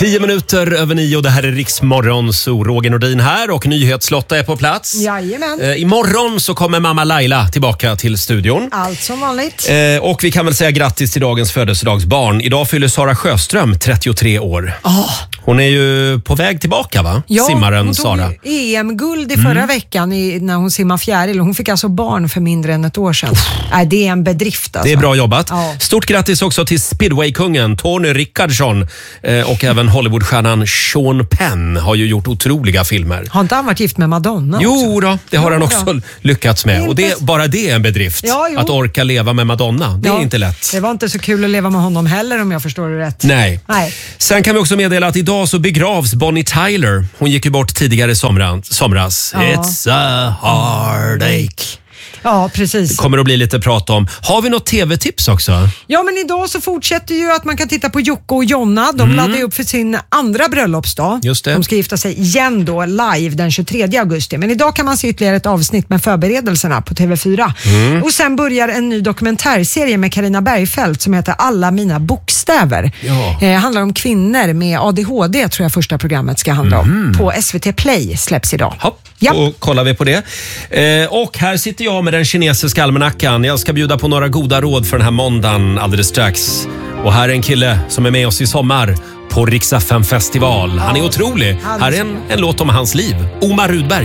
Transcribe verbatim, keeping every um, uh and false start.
Tio minuter över nio, det här är Riksmorgon, så Roger Nordin här och Nyhetslotta är på plats. Jajamän. Eh, imorgon så kommer mamma Laila tillbaka till studion. Allt som vanligt. Eh, och vi kan väl säga grattis till dagens födelsedagsbarn. Idag fyller Sara Sjöström trettiotre år. Oh. Hon är ju på väg tillbaka, va? Ja, Simmaren hon Sara. tog E M-guld i förra mm. veckan i, när hon simmar fjäril. Hon fick alltså barn för mindre än ett år sedan. Nej, det är en bedrift alltså. Det är bra jobbat. Ja. Stort grattis också till speedwaykungen Tony Rickardsson eh, och även Hollywoodstjärnan Sean Penn har ju gjort otroliga filmer. Har inte han varit gift med Madonna också? Jo då, det har han också ja. lyckats med. Och det, bara det är en bedrift. Ja, att orka leva med Madonna. Det ja. är inte lätt. Det var inte så kul att leva med honom heller om jag förstår det rätt. Nej. Nej. Sen kan vi också meddela att idag så begravs Bonnie Tyler. Hon gick ju bort tidigare i somras. somras. Ja. It's a heartache. Ja, precis. Det kommer att bli lite prat om. Har vi något tv-tips också? Ja, men idag så fortsätter ju att man kan titta på Jocke och Jonna. De mm. laddar ju upp för sin andra bröllopsdag. Just det. De ska gifta sig igen då live den tjugotredje augusti. Men idag kan man se ytterligare ett avsnitt med förberedelserna på T V fyra. Mm. Och sen börjar en ny dokumentärserie med Carina Bergfeldt som heter Alla mina bokstäver. Ja. Eh, handlar om kvinnor med A D H D, tror jag första programmet ska handla om. Mm. På S V T Play släpps idag. Hopp. Ja. Då kollar vi på det. Eh, och här sitter jag med den kinesiska almanackan. Jag ska bjuda på några goda råd för den här måndagen alldeles strax. Och här är en kille som är med oss i sommar på Rix F M festival. Han är otrolig. Här är en, en låt om hans liv. Omar Rudberg.